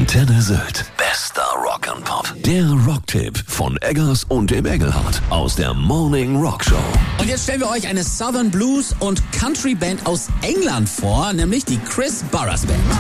Antenne Sylt. Bester Rock'n'Pop. Der Rocktipp von Eggers und dem Engelhardt aus der Morning Rock Show. Und jetzt stellen wir euch eine Southern Blues und Country Band aus England vor, nämlich die Chris Burres Band.